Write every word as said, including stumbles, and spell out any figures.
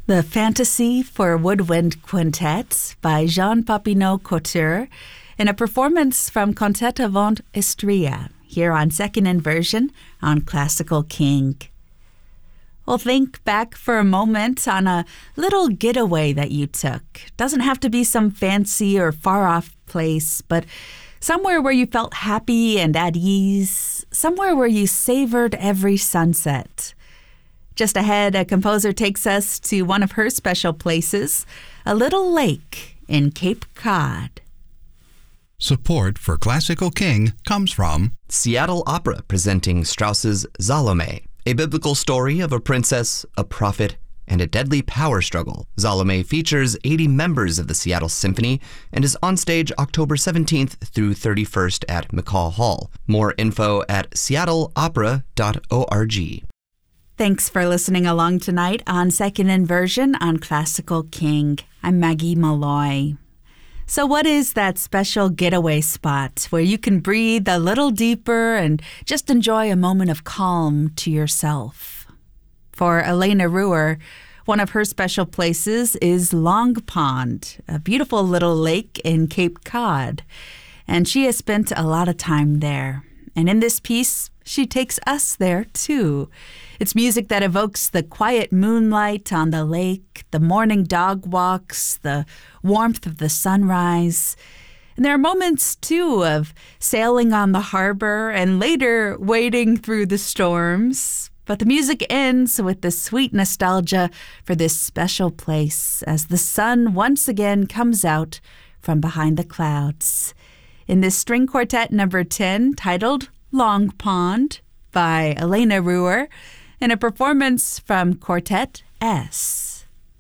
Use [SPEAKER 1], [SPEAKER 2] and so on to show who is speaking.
[SPEAKER 1] The Fantasy for Woodwind Quintet by Jean Papineau Couture in a performance from Concert Avant Istria, here on Second Inversion on Classical King. Well, think back for a moment on a little getaway that you took. Doesn't have to be some fancy or far-off place, but somewhere where you felt happy and at ease, somewhere where you savored every sunset. Just ahead, a composer takes us to one of her special places, a little lake in Cape Cod.
[SPEAKER 2] Support for Classical King comes from
[SPEAKER 3] Seattle Opera presenting Strauss's Salome, a biblical story of a princess, a prophet, and a deadly power struggle. Salome features eighty members of the Seattle Symphony and is on stage October seventeenth through thirty-first at McCaw Hall. More info at seattle opera dot org.
[SPEAKER 1] Thanks for listening along tonight on Second Inversion on Classical King. I'm Maggie Malloy. So what is that special getaway spot where you can breathe a little deeper and just enjoy a moment of calm to yourself? For Elena Ruhr, one of her special places is Long Pond, a beautiful little lake in Cape Cod. And she has spent a lot of time there. And in this piece, she takes us there, too. It's music that evokes the quiet moonlight on the lake, the morning dog walks, the warmth of the sunrise. And there are moments, too, of sailing on the harbor and later wading through the storms. But the music ends with the sweet nostalgia for this special place as the sun once again comes out from behind the clouds. In this string quartet number ten, titled Long Pond by Elena Ruhr, in a performance from Quartet S.